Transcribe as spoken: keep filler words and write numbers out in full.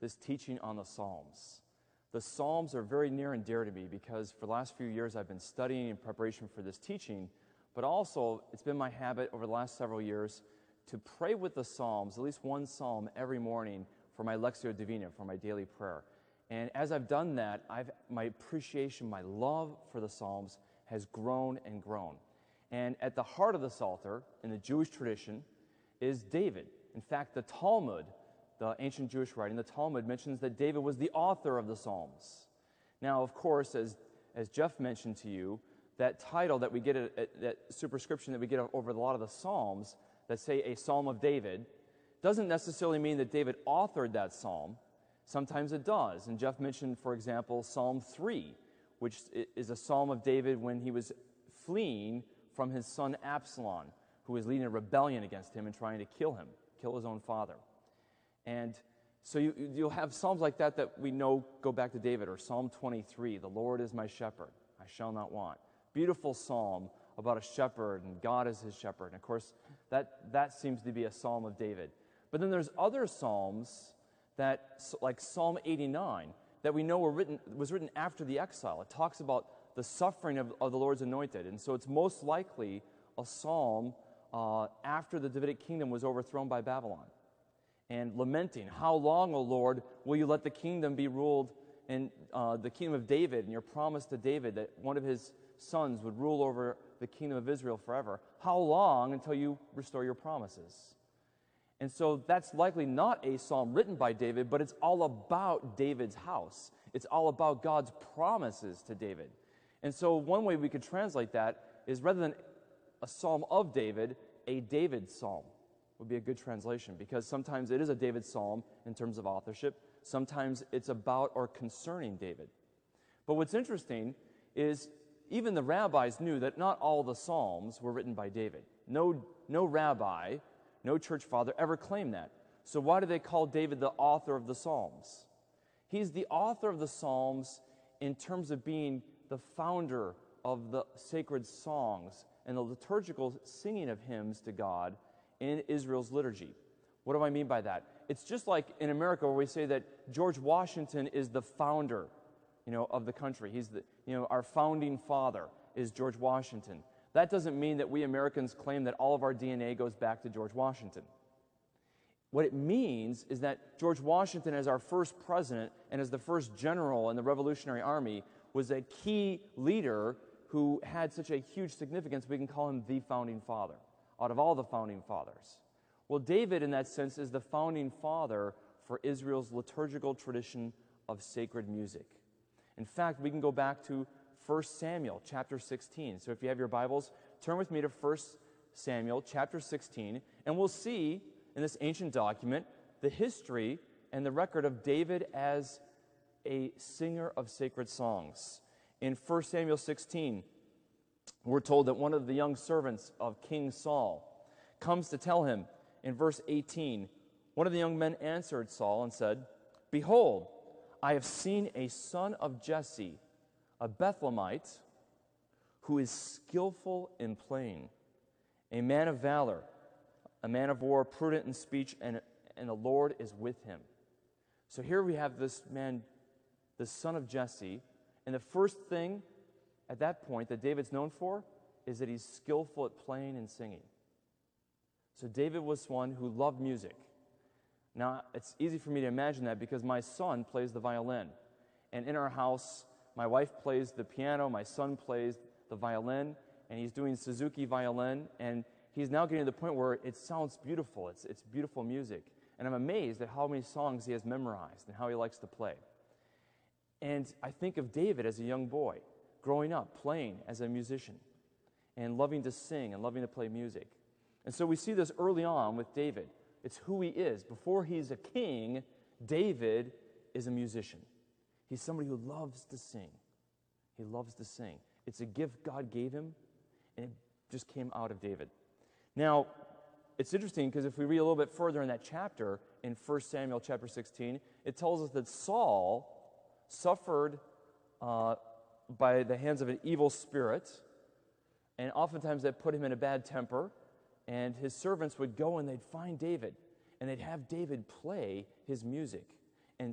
this teaching on the Psalms. The Psalms are very near and dear to me because for the last few years I've been studying in preparation for this teaching, but also it's been my habit over the last several years to pray with the Psalms, at least one Psalm every morning for my Lectio Divina, for my daily prayer. And as I've done that, I've, my appreciation, my love for the Psalms has grown and grown. And at the heart of the Psalter, in the Jewish tradition, is David. In fact, the Talmud, the ancient Jewish writing, the Talmud mentions that David was the author of the Psalms. Now, of course, as, as Jeff mentioned to you, that title that we get, at, at, that superscription that we get over a lot of the Psalms that say a Psalm of David, doesn't necessarily mean that David authored that psalm. Sometimes it does. And Jeff mentioned, for example, Psalm three, which is a psalm of David when he was fleeing from his son Absalom, who was leading a rebellion against him and trying to kill him, kill his own father. And so you, you'll have psalms like that that we know go back to David, or Psalm twenty-three, the Lord is my shepherd, I shall not want. Beautiful psalm about a shepherd, and God is his shepherd. And of course, that, that seems to be a psalm of David. But then there's other psalms that, like Psalm eighty-nine, that we know were written, was written after the exile. It talks about the suffering of, of the Lord's anointed. And so it's most likely a psalm uh, after the Davidic kingdom was overthrown by Babylon. And lamenting, how long, O Lord, will you let the kingdom be ruled in uh, the kingdom of David, and your promise to David that one of his sons would rule over the kingdom of Israel forever? How long until you restore your promises? And so that's likely not a psalm written by David, but it's all about David's house. It's all about God's promises to David. And so one way we could translate that is, rather than a psalm of David, a David psalm would be a good translation, because sometimes it is a David psalm in terms of authorship. Sometimes it's about or concerning David. But what's interesting is even the rabbis knew that not all the psalms were written by David. No, no rabbi, no church father ever claimed that. So why do they call David the author of the Psalms? He's the author of the Psalms in terms of being the founder of the sacred songs and the liturgical singing of hymns to God in Israel's liturgy. What do I mean by that? It's just like in America where we say that George Washington is the founder, you know, of the country. He's the, you know, our founding father is George Washington. That doesn't mean that we Americans claim that all of our D N A goes back to George Washington. What it means is that George Washington, as our first president and as the first general in the Revolutionary Army, was a key leader who had such a huge significance, we can call him the founding father out of all the founding fathers. Well, David, in that sense, is the founding father for Israel's liturgical tradition of sacred music. In fact, we can go back to First Samuel chapter sixteen. So if you have your Bibles, turn with me to First Samuel chapter sixteen, and we'll see in this ancient document the history and the record of David as a singer of sacred songs. In First Samuel sixteen, we're told that one of the young servants of King Saul comes to tell him in verse eighteen, one of the young men answered Saul and said, "Behold, I have seen a son of Jesse, a Bethlehemite, who is skillful in playing, a man of valor, a man of war, prudent in speech, and, and the Lord is with him." So here we have this man, the son of Jesse, and the first thing at that point that David's known for is that he's skillful at playing and singing. So David was one who loved music. Now, it's easy for me to imagine that because my son plays the violin. And in our house, my wife plays the piano, my son plays the violin, and he's doing Suzuki violin, and he's now getting to the point where it sounds beautiful. It's, it's beautiful music. And I'm amazed at how many songs he has memorized and how he likes to play. And I think of David as a young boy, growing up, playing as a musician, and loving to sing and loving to play music. And so we see this early on with David. It's who he is. Before he's a king, David is a musician. He's somebody who loves to sing. He loves to sing. It's a gift God gave him, and it just came out of David. Now, it's interesting because if we read a little bit further in that chapter, in First Samuel chapter sixteen, it tells us that Saul suffered uh, by the hands of an evil spirit, and oftentimes that put him in a bad temper, and his servants would go and they'd find David, and they'd have David play his music.